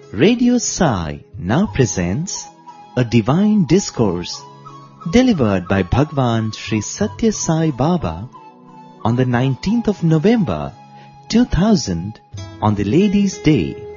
Radio Sai now presents a divine discourse delivered by Bhagwan Sri Satya Sai Baba on the 19th of November 2000 on the Ladies' Day.